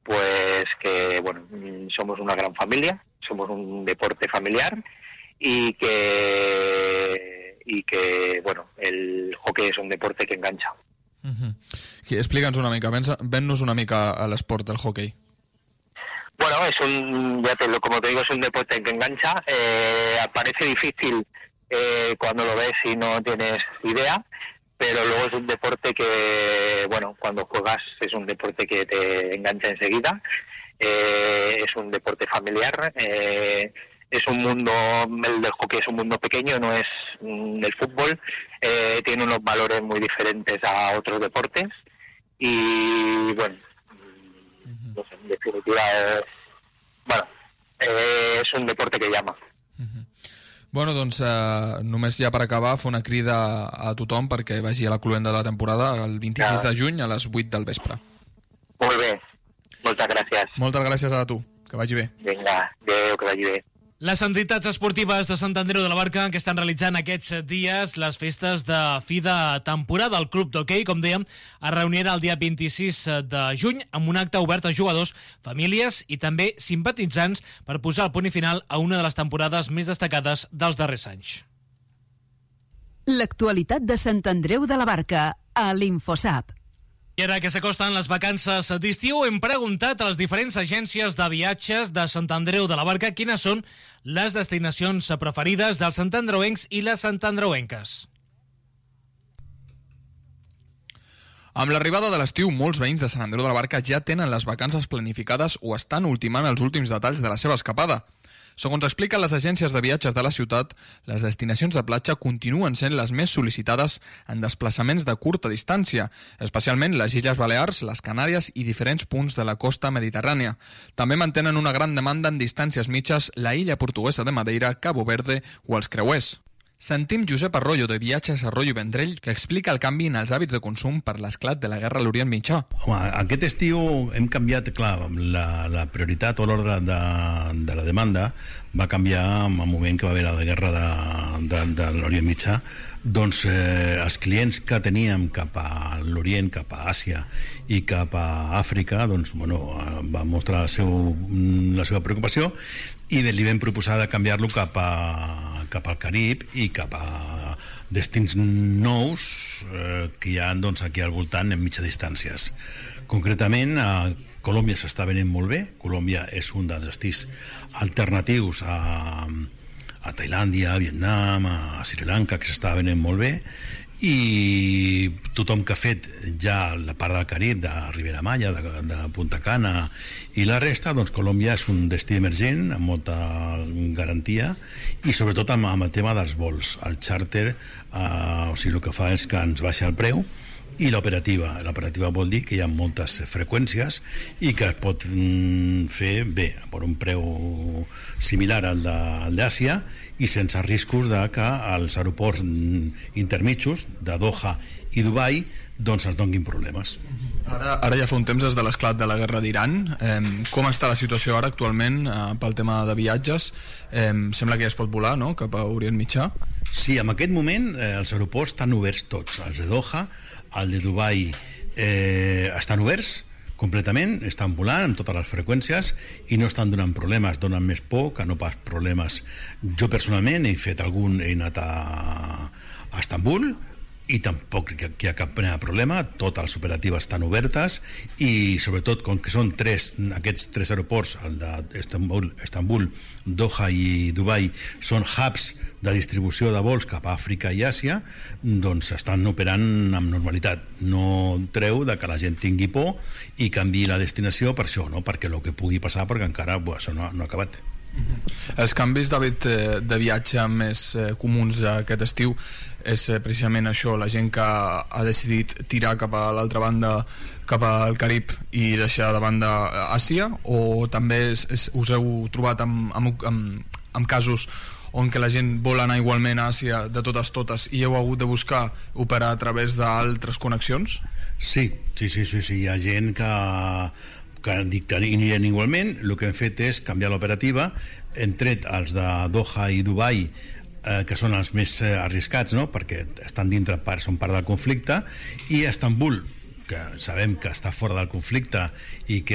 pues que bueno, somos una gran familia, somos un deporte familiar y que bueno, el hockey és un deporte que enganxa. Explica'ns una mica, ven-nos una mica a l'esport del hockey. Bueno, como te digo, es un deporte que engancha. Parece difícil cuando lo ves y no tienes idea, pero luego es un deporte que, bueno, cuando juegas es un deporte que te engancha enseguida. Es un deporte familiar. Es un mundo, el del hockey es un mundo pequeño, no es el fútbol. Tiene unos valores muy diferentes a otros deportes y, bueno, no sé, en definitiva, és un deporte que llama. Bueno, doncs només ja per acabar fer una crida a tothom perquè vagi a la cluenda de la temporada el 26 de juny a les 8 del vespre. Molt bé, moltes gràcies. Moltes gràcies a tu, que vagi bé. Vinga, adéu, que vagi bé. Les entitats esportives de Sant Andreu de la Barca que estan realitzant aquests dies les festes de fi de temporada. El club d'hoquei, com dèiem, es reunirà el dia 26 de juny amb un acte obert a jugadors, famílies i també simpatitzants per posar el punt final a una de les temporades més destacades dels darrers anys. L'actualitat de Sant Andreu de la Barca a l'Infosap. I ara que s'acosten les vacances d'estiu, hem preguntat a les diferents agències de viatges de Sant Andreu de la Barca quines són les destinacions preferides dels santandreuencs i les santandreuenques. Amb l'arribada de l'estiu, molts veïns de Sant Andreu de la Barca ja tenen les vacances planificades o estan ultimant els últims detalls de la seva escapada. Segons expliquen les agències de viatges de la ciutat, les destinacions de platja continuen sent les més sol·licitades en desplaçaments de curta distància, especialment les Illes Balears, les Canàries i diferents punts de la costa mediterrània. També mantenen una gran demanda en distàncies mitges la illa portuguesa de Madeira, Cabo Verde o els Creuers. Sentim Josep Arroyo, de Viatges Arroyo i Vendrell, que explica el canvi en els hàbits de consum per l'esclat de la guerra a l'Orient Mitjà. Home, aquest estiu hem canviat, clar, la prioritat o l'ordre de la demanda va canviar en el moment que va haver la guerra de l'Orient Mitjà. Doncs els clients que teníem cap a l'Orient, cap a Àsia i cap a Àfrica, doncs, bueno, va mostrar la seva preocupació i li vam proposar de canviar-lo cap al Carib i cap a destins nous que hi ha, doncs, aquí al voltant en mitja distàncies. Concretament, a Colòmbia s'està venent molt bé. Colòmbia és un dels destins alternatius a Tailàndia, a Vietnam, a Sri Lanka, que s'està venent molt bé, i tothom que ha fet ja la part del Carib, de Ribera Maya, de Punta Cana i la resta, doncs Colòmbia és un destí emergent amb molta garantia i sobretot amb el tema dels vols, el charter, o sigui, el que fa és que ens baixa el preu, i l'operativa vol dir que hi ha moltes freqüències i que es pot fer bé per un preu similar al d'Àsia i sense riscos de que els aeroports intermitjos de Doha i Dubai doncs es donguin problemes. Ara ja fa un temps des de l'esclat de la guerra d'Iran. Com està la situació ara actualment pel tema de viatges? Sembla que ja es pot volar, no?, cap a Orient Mitjà. Sí, en aquest moment els aeroports estan oberts tots, els de Doha, el de Dubai estan oberts completament, estan volant amb totes les freqüències i no estan donant problemes, donen més por que no pas problemes. Jo personalment he anat a Istanbul i tampoc hi ha cap problema, totes les operatives estan obertes i sobretot com que són aquests tres aeroports, el d'Istanbul, Doha i Dubai, són hubs de distribució de vols cap a Àfrica i Àsia, doncs estan operant amb normalitat. No treu de que la gent tingui por i canviï la destinació per això, no? Perquè el que pugui passar, perquè encara això no ha acabat. Els canvis d'hàbit de viatge més comuns aquest estiu és precisament això, la gent que ha decidit tirar cap a l'altra banda, cap al Carib i deixar de banda Àsia, o també us heu trobat amb casos on que la gent vol anar igualment a Àsia de totes i heu hagut de buscar operar a través d'altres connexions? Sí, hi ha gent que anirien igualment. El que hem fet és canviar l'operativa, hem tret els de Doha i Dubai, que són els més arriscats, no?, perquè estan són part del conflicte, i Istanbul, que sabem que està fora del conflicte i que